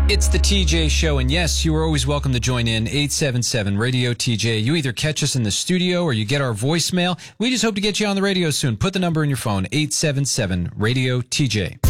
It's the TJ Show, and yes, you are always welcome to join in. 877-RADIO-TJ. You either catch us in the studio or you get our voicemail. We just hope to get you on the radio soon. Put the number in your phone, 877-RADIO-TJ.